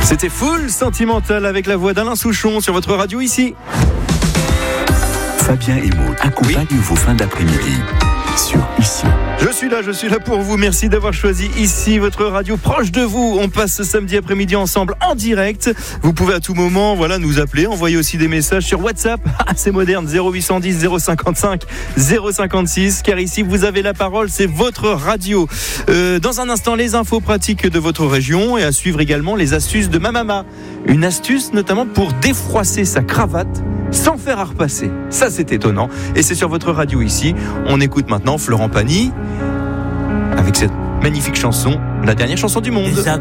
C'était Full Sentimental avec la voix d'Alain Souchon sur votre radio ici. Fabien et Maud accompagnent vos fins d'après-midi sur Ici. Je suis là pour vous. Merci d'avoir choisi Ici, votre radio proche de vous. On passe ce samedi après-midi ensemble en direct. Vous pouvez à tout moment nous appeler, envoyer aussi des messages sur WhatsApp. C'est moderne, 0810 055 056. Car ici, vous avez la parole, c'est votre radio. Dans un instant, les infos pratiques de votre région et à suivre également les astuces de ma maman. Une astuce notamment pour défroisser sa cravate sans faire à repasser. Ça, c'est étonnant. Et c'est sur votre radio ici. On écoute maintenant Florent Pagny avec cette magnifique chanson, la dernière chanson du monde.